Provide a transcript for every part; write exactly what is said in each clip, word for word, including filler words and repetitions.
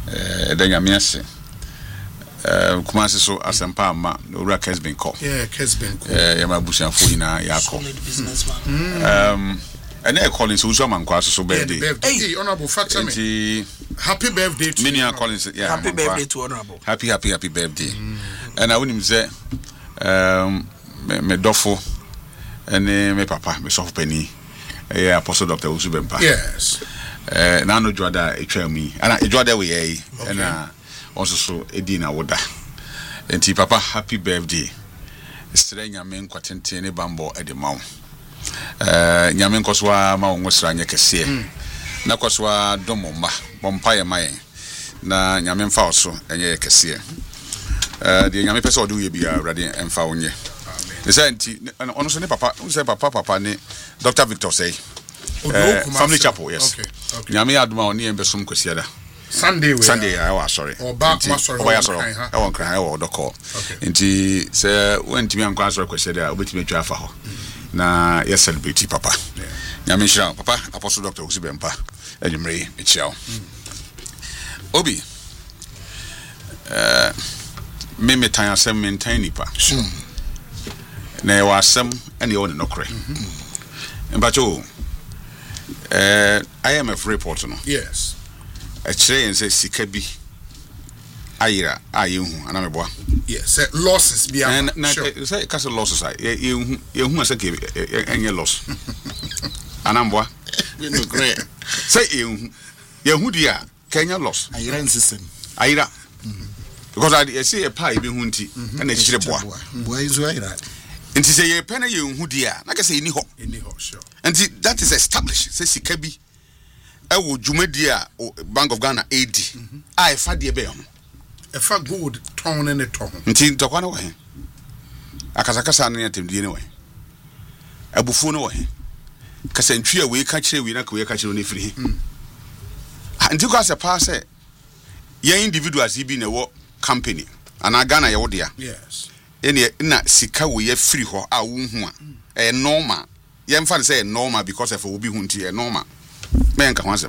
eh da nyame ase eh kuma se so asempa ama owura Kesben ko yeah Kesben ko eh ya mabusiafo nyina ya ko um and I Collins who so man kwaso so birthday hey honorable Fatame happy birthday to Minia Collins yeah happy birthday to honorable happy happy happy birthday mm. And I wouldn't say um me, me dofo and me papa me soft penny yeah Apostle Doctor Usubempa yes eh na no joda etwa mi ana ejoda we eh na also so edina woda enti papa happy birthday strenya me nkwatente ne bambo edemawo eh nyame nkoswa ma wonwosra anye kese na koswa domomba bompa ye maye na nyame mfa oso enye kese eh de nyame pese odu ye bia awrade emfa wonye amen say enti ono so ne papa un say papa papa ne Doctor Victor say uh, family chapel yes okay okay nyame aduma oni embesom kwesiada Sunday we Sunday I was sorry oba ma sorry oba sorry I won cry I won doko enti say wentimi ankwa sorry kwesiada obetimi atwa afa ho na yes celebrate papa nyame shira papa Apostle Doctor Usubempa edumre echiao obi eh me me tan asem maintain nipa na wa asem ene ye won no kre mbacho eh I M F report no yes a kire say sika bi ayira ayehu anameboa yes losses bi am sure say case losses yehu yehu ase ke enye loss anamboa we no great say yehu yehu dia kenya loss ayira nsesem ayira because I see a pie bi hu nti na chire boa boa izo ayira nti say ye pena yehu dia na kase ni ho ni ho sure nti that is established say sika bi ewo dwumadi a Bank of Ghana A D a efa de be ho efa gold ton ne ton nti ntokwa na wo he akasakasa na yatemdie ne wo he abufu ne wo he kasantwi a we ka kire we na ka we ka kire ne firi he nti kwa se pa se ye individuals bi na wo company ana Ghana ye wo dia yes ene na sika we ye firi ho a wo hu a e normal ye mfa say normal because of obi hu nti e normal men ka hwansem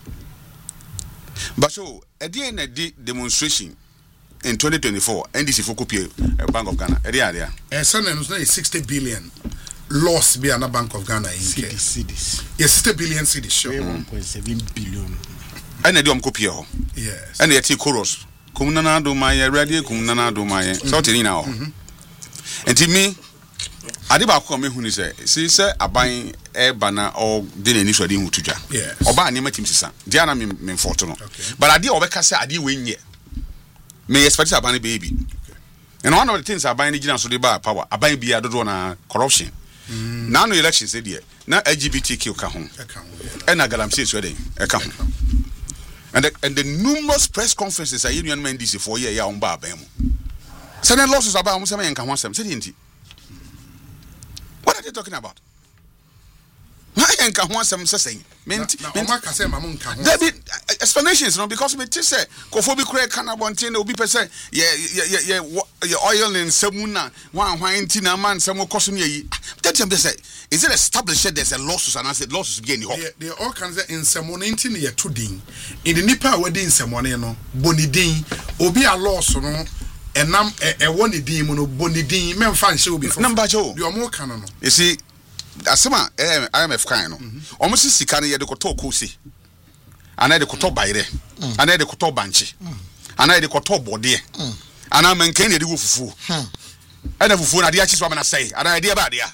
but so e dey na di demonstration in twenty twenty-four N D C for copy Bank of Ghana e dey area e say na no sixty billion loss be na Bank of Ghana in cedis yes sixty billion cedis sure one point seven billion and e dey am copy ho yes and e take chorus kumna na do maye radio kumna na do maye so tell you now enti me ade ba ko me hu ni say si say aban e bana o de na ni so ade hu tudwa oba ani matim sisa dia na me me foto no but ade obeka say ade we nye me expect aban baby and one of the things aban ni gina so de ba power aban bia dodo na corruption na no election say there na L G B T Q ka ho e na galamsey so dey e ka ho and the, and the numerous press conferences are union men D C for year ya on ba aban mu say na losses about am say me nka ho asem say nti what are they talking about? Na enka ho asem sesey. Menti menti ka say mamu nka ho. There be explanations no because me ti say kofobi kure kana bontin obi pese ye ye ye ye oil in semuna wan hwan nti na man sem koso me yi. That them say is it established there's a losses and I said losses be any ho. They all can say in semuna nti na ye tudin. In the nipa we dey in semuna no bonidin obi a loss no enam e woni din mu no bonidin memfa nche obi fo number jo the omo kan no you see asema I M F kan no omo si sika no ye de koto kosi ana de koto bayre ana de koto banche ana de koto bode ana menkan de wo fufu ana fufu na de achi so amana sai ana de ba de ya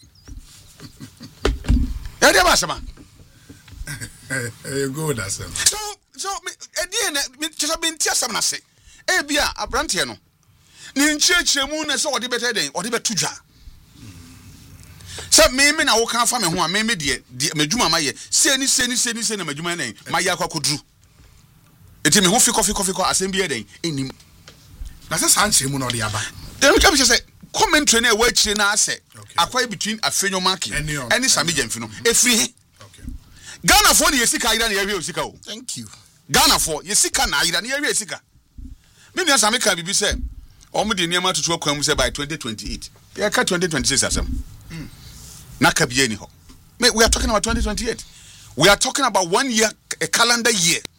ya de ba asema eh go that asem so so e de na me chesa benti asem na se e bia abrante no ni nchechemu na se odi bete den odi betudwa se me me na wo kan fa me ho a me me de madwuma maye se ni se ni se ni se na madwuma nan maye akwakoduru eti me ho fi kofi kofi ko asem bi eden enim na se san chemu na odi aba dem ka bi se commentary na e wa chire na ase akwai between afenyo market any sami jamfi no efri he Ghana for the yesika ira na yawe osika o thank you Ghana for yesika na ira na yawe osika me nua sami ka bibi se omo de niam atutu akwam se by twenty twenty-eight ya ka twenty twenty-six asem mm. na ka biye ni ho we are talking about twenty twenty-eight we are talking about one year a calendar year